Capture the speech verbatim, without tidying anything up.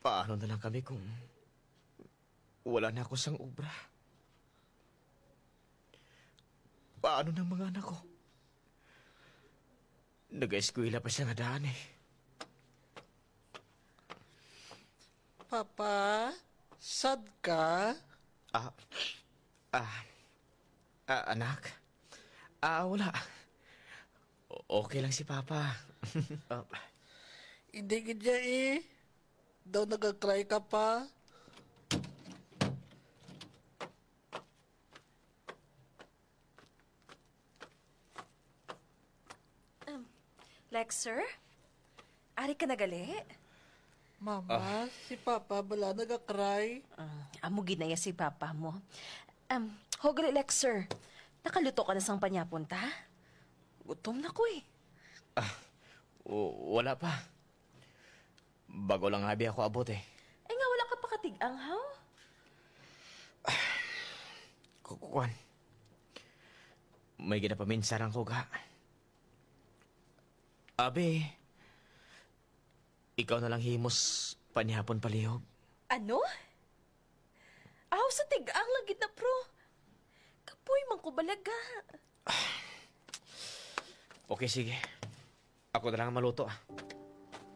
Paano na lang kami kung wala na ako sang obra? Paano ng mga anak ko? Nag-eskwela pa siya nga daan eh. Papa, sad ka? Ah, ah, ah, anak? Ah, wala. O- okay lang si Papa. Ah, Hindi gidya eh. Daw nagag-cry ka pa. Lexer? Ari ka nagali? Mama, si Papa bala nagag-cry. Um, amo ginaya si papa mo. Um, Hogali Lexer, nakaluto ka na sang panyapunta? Gutom na ko eh. w- wala pa. Bago lang habi ako abot eh. Eh nga wala ka pa katig-ang, haw? Kukuan. May ginapaminsaran ko ga. Abi, ikaw na lang himos panihapon palihog. Ano? Aw, sa tig-ang lagi na pro. Kapoy man ko balaga. Okay, sige. Ako na lang ang maluto ah.